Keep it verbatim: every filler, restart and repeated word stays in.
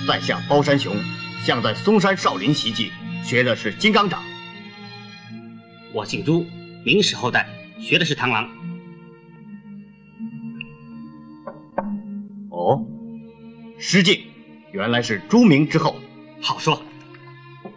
在下包山雄，向在嵩山少林习技，学的是金刚掌。 我姓朱，明史后代，学的是螳螂。 哦，失敬，原来是朱明之后。 好说。